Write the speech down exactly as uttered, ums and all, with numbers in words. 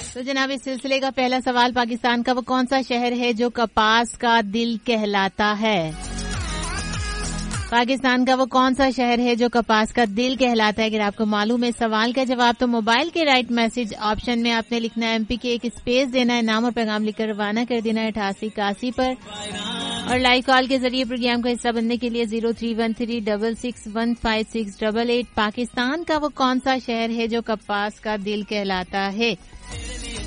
तो जनाब इस सिलसिले का पहला सवाल, पाकिस्तान का वो कौन सा शहर है जो कपास का दिल कहलाता है? पाकिस्तान का वो कौन सा शहर है जो कपास का दिल कहलाता है? अगर आपको मालूम है सवाल का जवाब तो मोबाइल के राइट मैसेज ऑप्शन में आपने लिखना है एमपी के, एक स्पेस देना है, नाम और पैगाम लिखकर रवाना कर देना है अठासी इक्यासी पर। और लाइव कॉल के जरिए प्रोग्राम का हिस्सा बनने के लिए zero three one three double six one five six double eight. Pakistan का वो कौन सा शहर है जो कपास का दिल कहलाता है?